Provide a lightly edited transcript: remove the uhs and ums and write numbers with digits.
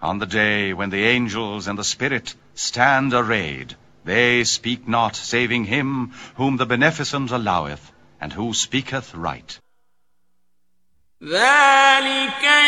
On the day when the angels and the Spirit stand arrayed, they speak not, saving him whom the beneficent alloweth, and who speaketh right. ذلك